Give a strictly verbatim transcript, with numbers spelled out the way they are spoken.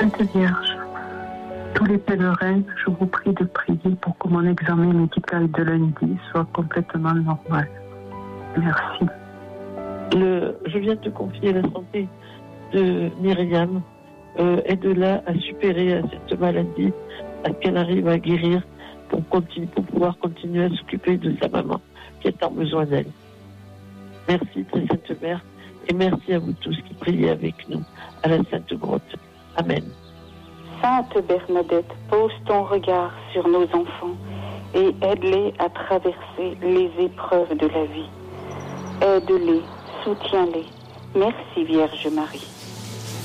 Sainte Vierge, tous les pèlerins, je vous prie de prier pour que mon examen médical de lundi soit complètement normal. Merci. Le, je viens te confier la santé de Myriam. Euh, aide-la à supérer à cette maladie, à qu'elle arrive à guérir pour, continue, pour pouvoir continuer à s'occuper de sa maman qui a tant besoin d'elle. Merci, très Sainte Mère, et merci à vous tous qui priez avec nous à la Sainte Grotte. Amen. Sainte Bernadette, pose ton regard sur nos enfants et aide-les à traverser les épreuves de la vie. Aide-les, soutiens-les. Merci Vierge Marie.